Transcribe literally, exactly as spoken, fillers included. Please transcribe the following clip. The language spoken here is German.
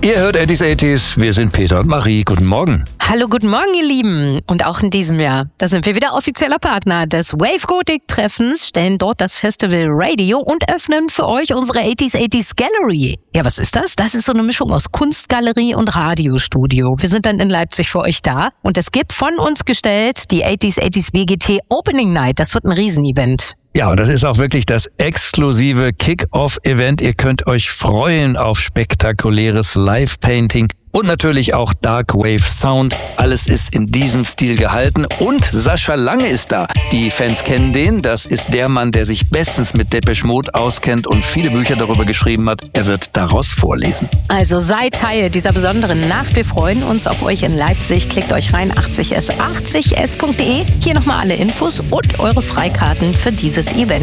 Ihr hört achtzig achtzig, wir sind Peter und Marie. Guten Morgen. Hallo, guten Morgen, ihr Lieben. Und auch in diesem Jahr, da sind wir wieder offizieller Partner des Wave Gothic Treffens, stellen dort das Festival Radio und öffnen für euch unsere achtzig achtzig Gallery. Ja, was ist das? Das ist so eine Mischung aus Kunstgalerie und Radiostudio. Wir sind dann in Leipzig für euch da und es gibt von uns gestellt die achtzig achtzig W G T Opening Night. Das wird ein Riesenevent. Ja, und das ist auch wirklich das exklusive Kick-Off-Event. Ihr könnt euch freuen auf spektakuläres Live-Painting und natürlich auch Dark Wave Sound. Alles ist in diesem Stil gehalten. Und Sascha Lange ist da. Die Fans kennen den. Das ist der Mann, der sich bestens mit Depeche Mode auskennt und viele Bücher darüber geschrieben hat. Er wird daraus vorlesen. Also seid Teil dieser besonderen Nacht. Wir freuen uns auf euch in Leipzig. Klickt euch rein achtzig s achtzig s punkt de. Hier nochmal alle Infos und eure Freikarten für dieses Event.